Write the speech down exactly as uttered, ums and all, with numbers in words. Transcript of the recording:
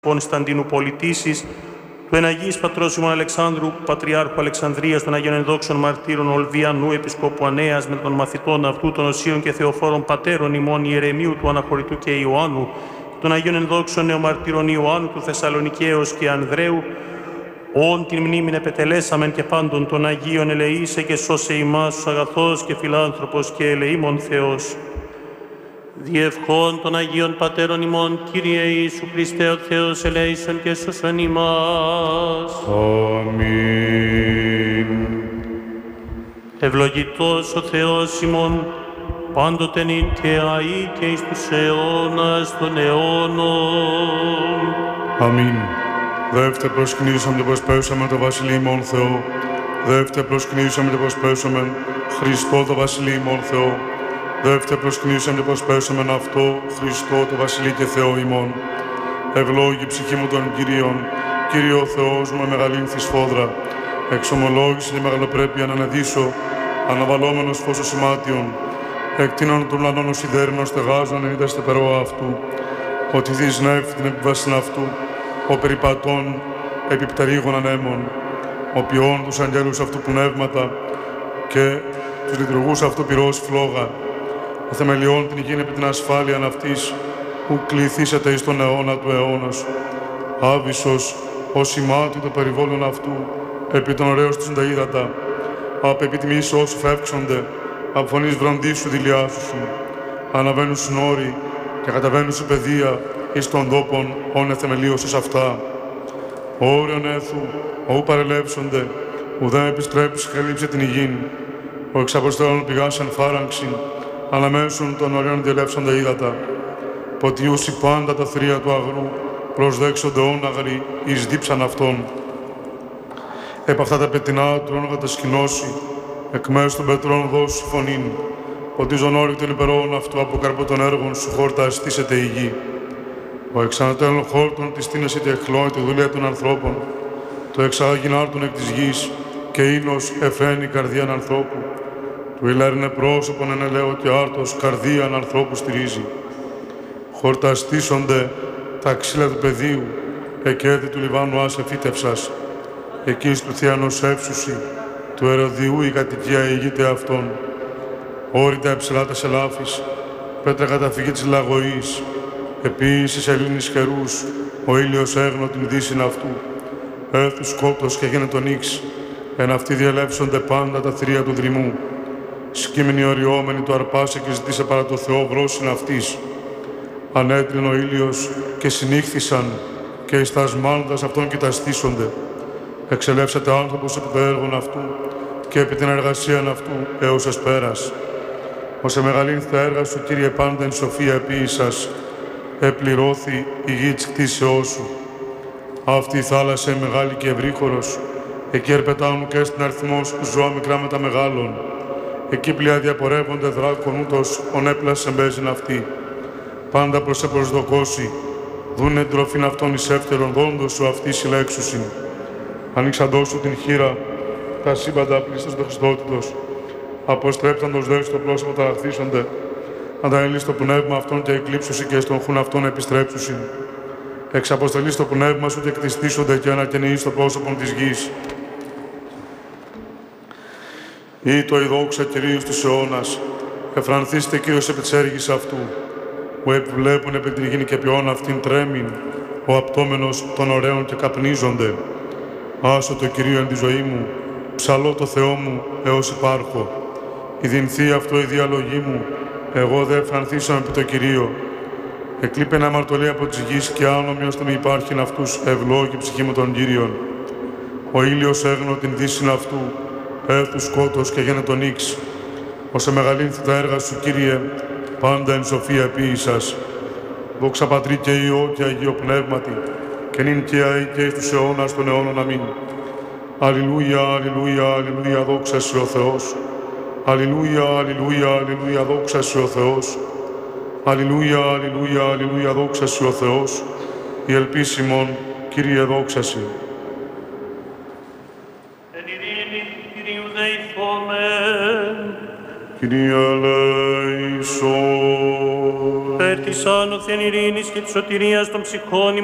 Κωνσταντίνου Πολιτήσης, του εν Αγίης Πατρός ημών Αλεξάνδρου, Πατριάρχου Αλεξανδρίας, των Αγίων Ενδόξων Μαρτύρων Ολβιανού, Επισκόπου Ανέας, με των μαθητών αυτού, των Οσίων και Θεοφόρων Πατέρων ημών Ιερεμίου, του Αναχωρητού και Ιωάννου, των Αγίων Ενδόξων Νεομαρτύρων Ιωάννου, του Θεσσαλονικαίος και Ανδρέου, όν την μνήμην επετελέσαμεν και πάντων των Αγίων ελεήσε και σώσε ημάς, αγαθός και φιλάνθρωπος και ελεήμων Θεός. Διευχών των Αγίων Πατέρων ημών, Κύριε Ιησού Χριστέ ο Θεός, ελέησον και σώσον ημάς. Αμήν. Ευλογητός ο Θεός ημών, πάντοτε νυν και αεί και εις τους αιώνας των αιώνων. Αμήν. Δεύτε προσκυνήσαμε και προσπέσαμε το Βασιλείο ημών Θεό. Δεύτε προσκυνήσαμε και προσπέσαμε Χριστό το Βασιλείο ημών Θεό. Δεύτε προσκυνήσαμε και προσπέσαμε αυτό Χριστό το Βασιλείο και Θεό ημών. Ευλόγη ψυχή μου των Κυρίων, Κύριε ο Θεός μου, μεγαλύνθη σφόδρα. Εξομολόγηση και μεγαλοπρέπεια να αναδύσω, αναβαλόμενος φως σημάτιον. Εκτείνων των λανών ως ιδέρνων στεγάζων εν είδαστε περό αυτού. Ότι δυσνεύει την επιβάσιν αυτού, ο περιπατών επιπτερίγων ανέμων. Ο ποιών τους αγγέλους αυτού πνεύματα και τους λειτουργούς αυτού πυρός φλόγα. Ο θεμελιών την υγιήν επί την ασφάλειαν αυτής, που κληθήσετε εις τον αιώνα του αιώνος. Άβυσσος, ο σημάτι το περιβόλων αυτού, επί των ωραίων τους τα ύδατα. Απ' επιτιμής όσοι φεύξονται, απ' φωνής βροντίσου δηλιάσουσιν. Αναβαίνουν συνόροι και καταβαίνουν σε παιδεία εις των τόπων, όν εθεμελίωσες αυτά. Όρεον έθου, όπου παρελεύσονται, ουδέ επιστρέψει καλύψε την υγιήν. Ο εξαποστέλων πηγάσαν φάραγξιν, αναμέσουν των ωραίων διελεύσονται ύδατα. Ποτιούσι πάντα τα θρία του αγρού, προσδέξονται όν αγροί, εις δίψαν αυτών. Επ' αυτά τα πετεινά τρώνο κατασκηνώσει, εκ μέσου των πετρών δώσου φωνήν. Ποτίζον όροι των υπερών αυτού, από καρπό των έργων σου χόρτα αστήσεται η γη. Ο εξανατέλων χόρτων της τίνεσαι και εχλώνει τη δουλεία των ανθρώπων. Το εξάγειν άρτων εκ της γης και ίνος εφραίνει καρδίαν ανθρώπου. Του ηλέρνε πρόσωπον εν ελαίο και άρτος καρδίαν ανθρώπου στηρίζει. Χορταστήσονται τα ξύλα του πεδίου, εκέδη του Λιβάνου άσε φύτευσας. Εκείς του θείανος εύσουσι, του Ερωδιού η κατοικία ηγείται αυτών. Όρητα εψηλά τα σελάφης, πέτρα καταφύγη της λαγωής. Επίσης Ελλήνης χερούς, ο ήλιος έγνω την δύσιν αυτού. Έθου σκότος και γένε τον ίξ, εν αυτοί διελεύσονται πάντα τα θρία του δρυμού. Σκύμινοι οριόμενοι το αρπάσε και ζητήσε παρά το Θεό βρόσιν αυτής. Ανέτρινε ο ήλιος και συνήχθησαν και εις τας μάνδας αυτών κοιταστήσονται. Εξελεύσατε άνθρωπος επί το έργον αυτού και επί την εργασίαν αυτού έως εσπέρας. Όσε μεγαλύνθη τα έργα σου, Κύριε, πάντα εν σοφία επίησας, επληρώθη η γη της κτήσεώς σου. Αυτή η θάλασσα μεγάλη και ευρύχωρος, εκεί ερπετάνουν και στην αριθμός ζώα μικρά με τα μεγάλων. Εκεί πλοία διαπορεύονται δράκων ούτως, ον έπλασε εμπέζιν αυτή. Πάντα προς επροσδοκώσει, δούνε τροφήν αυτών εις εύτερον δόντος σου αυτή συλλέξουσιν. Ανοίξαντός σου την χείρα, τα σύμπαντα πλήστος δοξητότητος. Αποστρέψαντος δε στο πρόσωπο ταραχθήσονται, ανταελείς το πνεύμα αυτών και εκλείψουσι και στον χούν αυτών επιστρέψουσιν. Εξαποστελείς το πνεύμα σου και κτιστήσονται και ανακαινείς το πρόσωπο της γης. Ή το η δόξα Κυρίους της αιώνας, εφρανθήστε Κύριος επί της έργης αυτού, που επιβλέπουν επί την γη και ποιόν αυτήν τρέμην, ο απτόμενος των ωραίων και καπνίζονται. Άσο το Κυρίο εν τη ζωή μου, ψαλώ το Θεό μου έως υπάρχω. Ιδυνθεί αυτό η διαλογή μου, εγώ δε εφρανθήσω επί το Κυρίο. Εκλείπεν αμαρτωλή από της γης και άνομοι ώστε μη υπάρχειν αυτούς ευλόγη ψυχή μου των Κύριων. Ο ήλιος έγνω την δύσιν αυτού, έθου σκότος και γένε τον ίξ. Όσε μεγαλύνθη τα έργα σου, Κύριε, πάντα εν σοφία επίησας. Δόξα Πατρί και Υιό και Αγίο Πνεύματι, και νυν και αεί και εις τους αιώνας των αιώνων. Αμήν. Αλληλούια, αλληλούια, αλληλούια, δόξα σε ο Θεός. Αλληλούια, αλληλούια, αλληλούια, δόξα σε ο Θεός. Αλληλούια, αλληλούια, αλληλούια, δόξα σε ο Θεός. Η ελπίσιμον, Κύριε, δόξα σε. Εν ειρήνη του Κυρίου δεηθόμεν. Κύριε ελέησον. Περ της άνωθεν ειρήνης και της σωτηρίας των ψυχών